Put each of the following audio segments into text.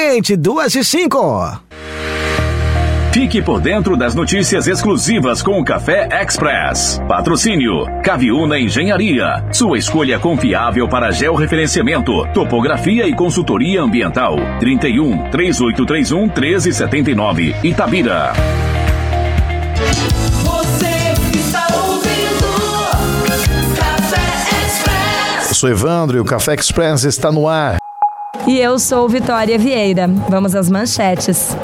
quente, 2:05. Fique por dentro das notícias exclusivas com o Café Express. Patrocínio Caviúna Engenharia. Sua escolha confiável para georreferenciamento, topografia e consultoria ambiental. 31-3831 1379. Itabira. Você está ouvindo Café Express. Eu sou Evandro e o Café Express está no ar. E eu sou Vitória Vieira. Vamos às manchetes.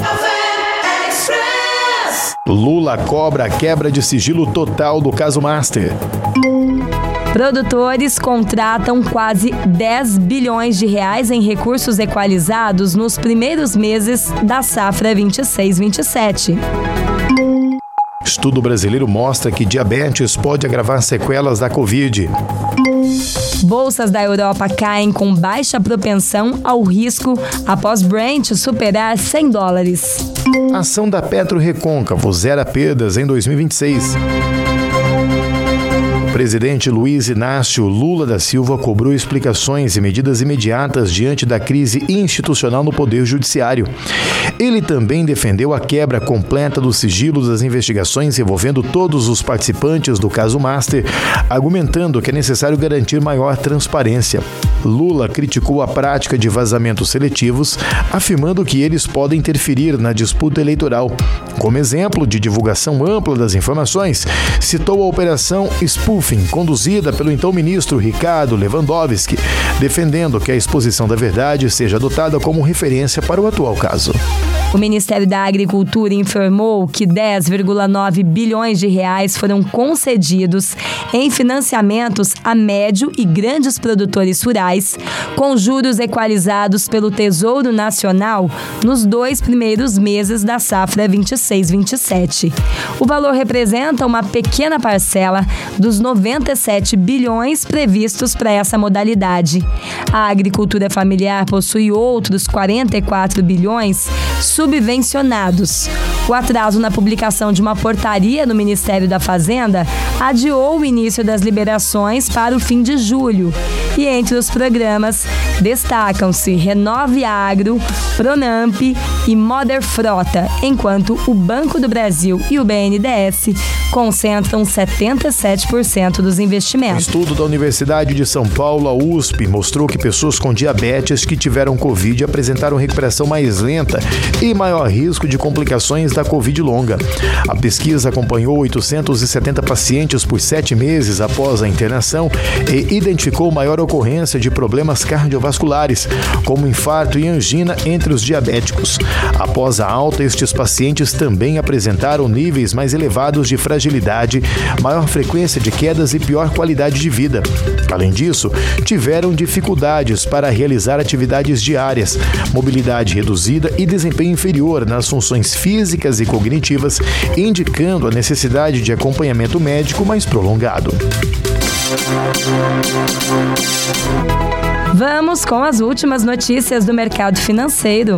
Lula cobra a quebra de sigilo total do caso Master. Produtores contratam quase 10 bilhões de reais em recursos equalizados nos primeiros meses da safra 26-27. Estudo brasileiro mostra que diabetes pode agravar sequelas da Covid. Bolsas da Europa caem com baixa propensão ao risco após Brent superar $100. Ação da PetroRecôncavo zera perdas em 2026. O presidente Luiz Inácio Lula da Silva cobrou explicações e medidas imediatas diante da crise institucional no Poder Judiciário. Ele também defendeu a quebra completa do sigilo das investigações envolvendo todos os participantes do caso Master, argumentando que é necessário garantir maior transparência. Lula criticou a prática de vazamentos seletivos, afirmando que eles podem interferir na disputa eleitoral. Como exemplo de divulgação ampla das informações, citou a Operação Spoofing, conduzida pelo então ministro Ricardo Lewandowski, defendendo que a exposição da verdade seja adotada como referência para o atual caso. O Ministério da Agricultura informou que 10,9 bilhões de reais foram concedidos em financiamentos a médio e grandes produtores rurais, com juros equalizados pelo Tesouro Nacional nos 2 primeiros meses da safra 26-27. O valor representa uma pequena parcela dos 97 bilhões previstos para essa modalidade. A agricultura familiar possui outros 44 bilhões subvencionados. O atraso na publicação de uma portaria no Ministério da Fazenda adiou o início das liberações para o fim de julho. E entre os programas destacam-se Renove Agro, Pronamp e Moder Frota, enquanto o Banco do Brasil e o BNDES concentram 77% dos investimentos. Estudo da Universidade de São Paulo, a USP, mostrou que pessoas com diabetes que tiveram Covid apresentaram recuperação mais lenta e maior risco de complicações da Covid longa. A pesquisa acompanhou 870 pacientes por 7 meses após a internação e identificou maior ocorrência de problemas cardiovasculares, como infarto e angina entre os diabéticos. Após a alta, estes pacientes também apresentaram níveis mais elevados de fragilidade, maior frequência de quedas e pior qualidade de vida. Além disso, tiveram dificuldades para realizar atividades diárias, mobilidade reduzida e desempenho inferior nas funções físicas e cognitivas, indicando a necessidade de acompanhamento médico mais prolongado. Vamos com as últimas notícias do mercado financeiro.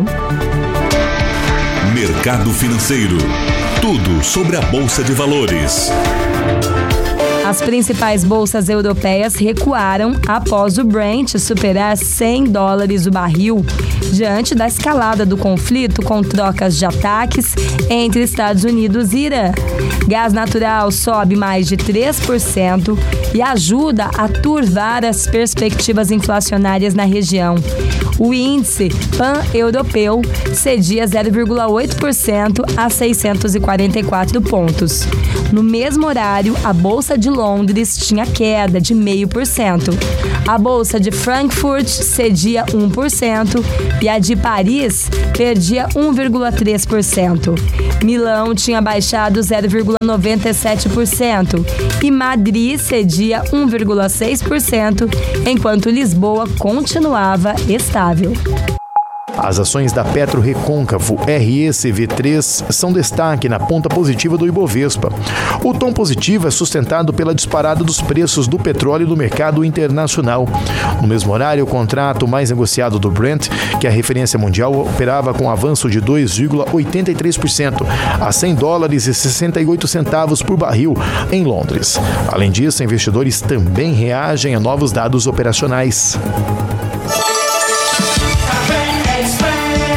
Mercado financeiro. Tudo sobre a Bolsa de Valores. As principais bolsas europeias recuaram após o Brent superar $100 o barril, diante da escalada do conflito com trocas de ataques entre Estados Unidos e Irã. Gás natural sobe mais de 3% e ajuda a turvar as perspectivas inflacionárias na região. O índice pan-europeu cedia 0,8% a 644 pontos. No mesmo horário, a Bolsa de Londres tinha queda de 0,5%. A Bolsa de Frankfurt cedia 1% e a de Paris perdia 1,3%. Milão tinha baixado 0,97% e Madrid cedia 1,6%, enquanto Lisboa continuava estável. As ações da PetroRecôncavo RECV3 são destaque na ponta positiva do Ibovespa. O tom positivo é sustentado pela disparada dos preços do petróleo no mercado internacional. No mesmo horário, o contrato mais negociado do Brent, que é a referência mundial, operava com avanço de 2,83% a $100,68 por barril em Londres. Além disso, investidores também reagem a novos dados operacionais.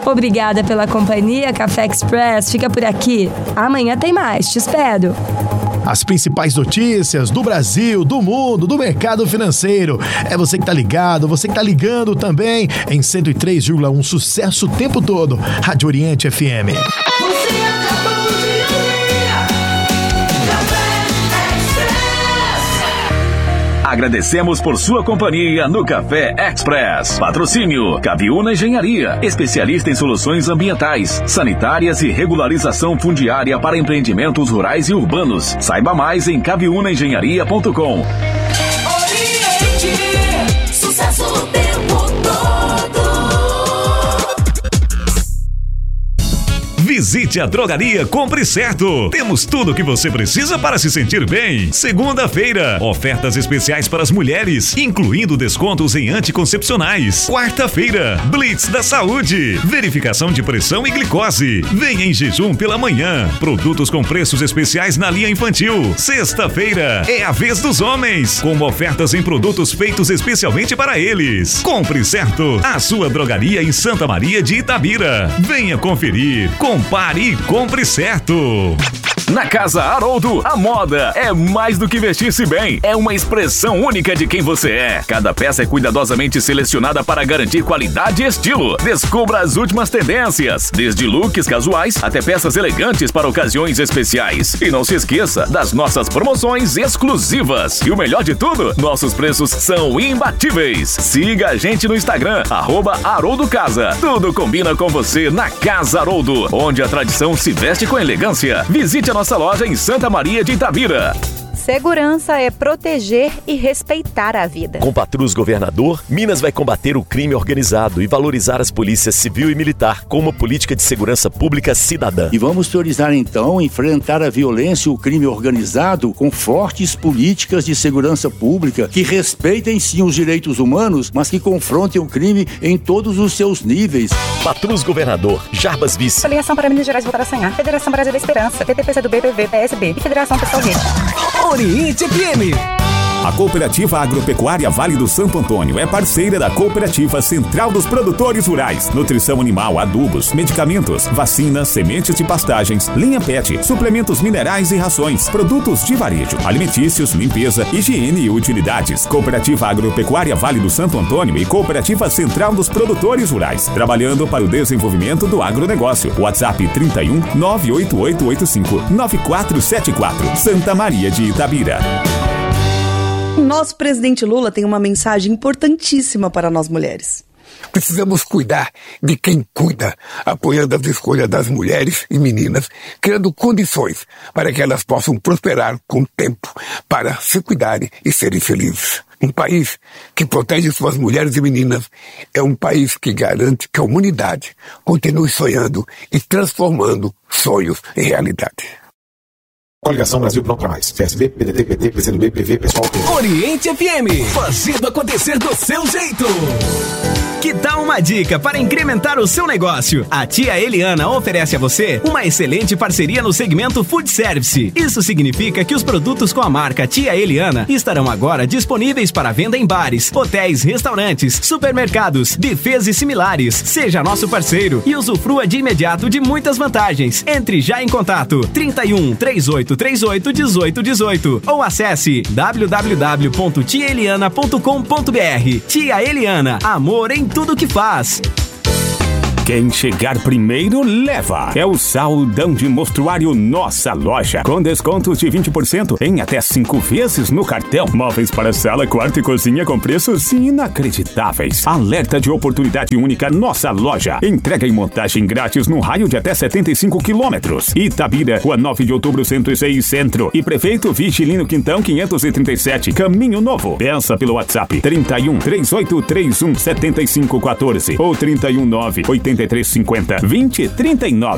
Obrigada pela companhia. Café Express fica por aqui. Amanhã tem mais. Te espero. As principais notícias do Brasil, do mundo, do mercado financeiro. É você que tá ligado, você que tá ligando também em 103,1, sucesso o tempo todo. Rádio Oriente FM. Você acabou de ouvir Café Express. Agradecemos por sua companhia no Café Express. Patrocínio Caviúna Engenharia, especialista em soluções ambientais, sanitárias e regularização fundiária para empreendimentos rurais e urbanos. Saiba mais em caviunaengenharia.com. Oriente, sucesso o tempo todo. Visite a Drogaria Compre Certo. Temos tudo o que você precisa para se sentir bem. Segunda-feira, ofertas especiais para as mulheres, incluindo descontos em anticoncepcionais. Quarta-feira, Blitz da Saúde, verificação de pressão e glicose. Venha em jejum pela manhã. Produtos com preços especiais na linha infantil. Sexta-feira, é a vez dos homens, com ofertas em produtos feitos especialmente para eles. Compre Certo, a sua drogaria em Santa Maria de Itabira. Venha conferir. Compare e compre certo. Na Casa Haroldo, a moda é mais do que vestir-se bem. É uma expressão única de quem você é. Cada peça é cuidadosamente selecionada para garantir qualidade e estilo. Descubra as últimas tendências, desde looks casuais até peças elegantes para ocasiões especiais. E não se esqueça das nossas promoções exclusivas. E o melhor de tudo, nossos preços são imbatíveis. Siga a gente no Instagram, @HaroldoCasa. Tudo combina com você na Casa Haroldo, onde a tradição se veste com elegância. Visite a nossa loja em Santa Maria de Itabira. Segurança é proteger e respeitar a vida. Com Patrus Governador, Minas vai combater o crime organizado e valorizar as polícias civil e militar como política de segurança pública cidadã. E vamos priorizar então enfrentar a violência e o crime organizado com fortes políticas de segurança pública que respeitem sim os direitos humanos, mas que confrontem o crime em todos os seus níveis. Patrus Governador, Jarbas Vice. Federação para Minas Gerais voltar a sonhar. Federação Brasil da Esperança. PTPC do BPV, PSB e Federação Pessoal Rede. Oriente FM. A Cooperativa Agropecuária Vale do Santo Antônio é parceira da Cooperativa Central dos Produtores Rurais. Nutrição animal, adubos, medicamentos, vacinas, sementes de pastagens, linha PET, suplementos minerais e rações, produtos de varejo, alimentícios, limpeza, higiene e utilidades. Cooperativa Agropecuária Vale do Santo Antônio e Cooperativa Central dos Produtores Rurais. Trabalhando para o desenvolvimento do agronegócio. WhatsApp 31 98885 9474. Santa Maria de Itabira. Nosso presidente Lula tem uma mensagem importantíssima para nós mulheres. Precisamos cuidar de quem cuida, apoiando as escolhas das mulheres e meninas, criando condições para que elas possam prosperar com o tempo, para se cuidarem e serem felizes. Um país que protege suas mulheres e meninas é um país que garante que a humanidade continue sonhando e transformando sonhos em realidade. Coligação Brasil Pronto Pra Mais. PSB, PDT, PT, PCdoB, PV, PSOL, PV. Oriente FM, fazendo acontecer do seu jeito. Que tal uma dica para incrementar o seu negócio? A Tia Eliana oferece a você uma excelente parceria no segmento Food Service. Isso significa que os produtos com a marca Tia Eliana estarão agora disponíveis para venda em bares, hotéis, restaurantes, supermercados, buffets e similares. Seja nosso parceiro e usufrua de imediato de muitas vantagens. Entre já em contato 31 38 38 18 18 ou acesse www.tiaeliana.com.br. Tia Eliana, amor em tudo que faz. Quem chegar primeiro leva. É o Saldão de Mostruário Nossa Loja. Com descontos de 20% em até 5 vezes no cartão. Móveis para sala, quarto e cozinha com preços inacreditáveis. Alerta de oportunidade única Nossa Loja. Entrega e montagem grátis no raio de até 75 quilômetros. Itabira, Rua 9 de Outubro 106 Centro. E Prefeito Vigilino Quintão 537, Caminho Novo. Peça pelo WhatsApp 31 3831 7514 ou 319 8350 2039.